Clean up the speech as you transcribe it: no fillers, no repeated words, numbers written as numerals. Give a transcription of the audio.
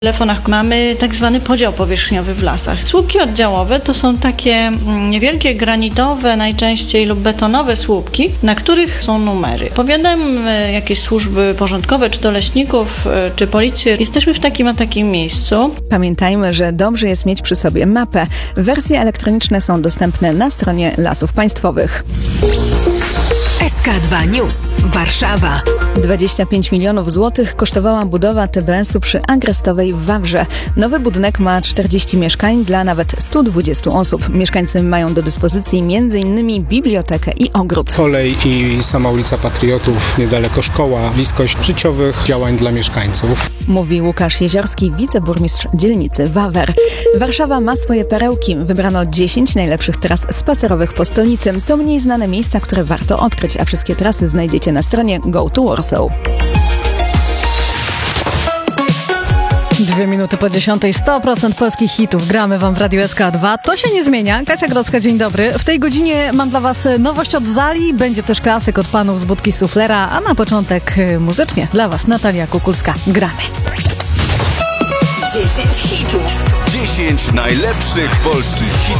W telefonach mamy tak zwany podział powierzchniowy w lasach. Słupki oddziałowe to są takie niewielkie granitowe, najczęściej lub betonowe słupki, na których są numery. Powiadam jakieś służby porządkowe, czy to leśników, czy policję. Jesteśmy w takim a takim miejscu. Pamiętajmy, że dobrze jest mieć przy sobie mapę. Wersje elektroniczne są dostępne na stronie Lasów Państwowych. SK2 News. Warszawa. 25 milionów złotych kosztowała budowa TBS-u przy Agrestowej w Wawrze. Nowy budynek ma 40 mieszkań dla nawet 120 osób. Mieszkańcy mają do dyspozycji m.in. bibliotekę i ogród. Kolej i sama ulica Patriotów, niedaleko szkoła, bliskość życiowych działań dla mieszkańców. Mówi Łukasz Jeziorski, wiceburmistrz dzielnicy Wawer. Warszawa ma swoje perełki. Wybrano 10 najlepszych tras spacerowych po stolicy. To mniej znane miejsca, które warto odkryć, a wszystkie trasy znajdziecie na stronie Go to Warsaw. 2 minuty po 10. 100% polskich hitów gramy wam w Radiu SK2. To się nie zmienia. Kasia Grodzka, dzień dobry. W tej godzinie mam dla was nowość od Zali. Będzie też klasyk od panów z budki Suflera. A na początek muzycznie dla was Natalia Kukulska. Gramy. 10 hitów. 10 najlepszych polskich hitów.